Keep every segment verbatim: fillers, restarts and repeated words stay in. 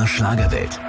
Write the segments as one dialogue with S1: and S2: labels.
S1: Schlagerwelt.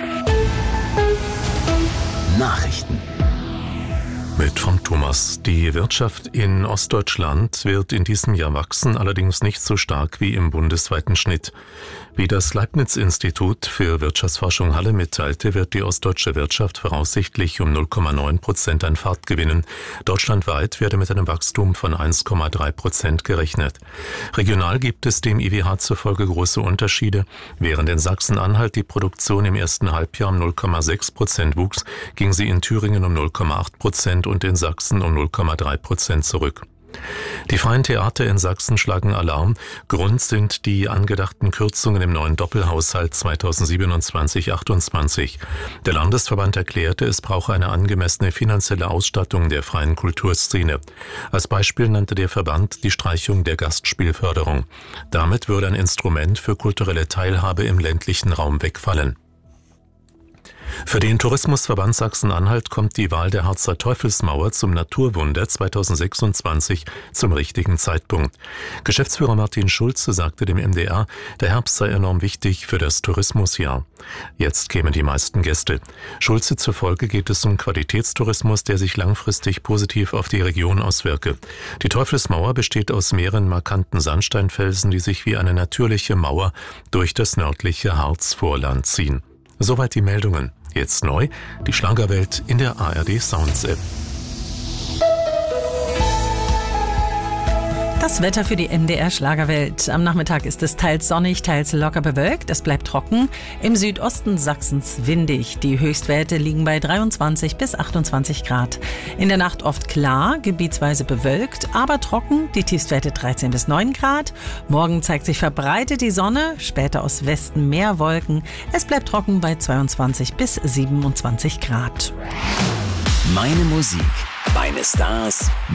S1: Nachrichten.
S2: Mit Frank Thomas. Die Wirtschaft in Ostdeutschland wird in diesem Jahr wachsen, allerdings nicht so stark wie im bundesweiten Schnitt. Wie das Leibniz-Institut für Wirtschaftsforschung Halle mitteilte, wird die ostdeutsche Wirtschaft voraussichtlich um null Komma neun Prozent an Fahrt gewinnen. Deutschlandweit werde mit einem Wachstum von eins Komma drei Prozent gerechnet. Regional gibt es dem I W H zufolge große Unterschiede. Während in Sachsen-Anhalt die Produktion im ersten Halbjahr um null Komma sechs Prozent wuchs, ging sie in Thüringen um null Komma acht Prozent und in Sachsen um null Komma drei Prozent zurück. Die freien Theater in Sachsen schlagen Alarm. Grund sind die angedachten Kürzungen im neuen Doppelhaushalt zweitausendsiebenundzwanzig achtundzwanzig. Der Landesverband erklärte, es brauche eine angemessene finanzielle Ausstattung der freien Kulturszene. Als Beispiel nannte der Verband die Streichung der Gastspielförderung. Damit würde ein Instrument für kulturelle Teilhabe im ländlichen Raum wegfallen. Für den Tourismusverband Sachsen-Anhalt kommt die Wahl der Harzer Teufelsmauer zum Naturwunder zweitausendsechsundzwanzig zum richtigen Zeitpunkt. Geschäftsführer Martin Schulze sagte dem M D R, der Herbst sei enorm wichtig für das Tourismusjahr. Jetzt kämen die meisten Gäste. Schulze zufolge geht es um Qualitätstourismus, der sich langfristig positiv auf die Region auswirke. Die Teufelsmauer besteht aus mehreren markanten Sandsteinfelsen, die sich wie eine natürliche Mauer durch das nördliche Harzvorland ziehen. Soweit die Meldungen. Jetzt neu, die Schlagerwelt in der A R D Sounds App.
S3: Das Wetter für die M D R Schlagerwelt. Am Nachmittag ist es teils sonnig, teils locker bewölkt. Es bleibt trocken. Im Südosten Sachsens windig. Die Höchstwerte liegen bei dreiundzwanzig bis achtundzwanzig Grad. In der Nacht oft klar, gebietsweise bewölkt, aber trocken. Die Tiefstwerte dreizehn bis neun Grad. Morgen zeigt sich verbreitet die Sonne, später aus Westen mehr Wolken. Es bleibt trocken bei zweiundzwanzig bis siebenundzwanzig Grad.
S1: Meine Musik, meine Stars.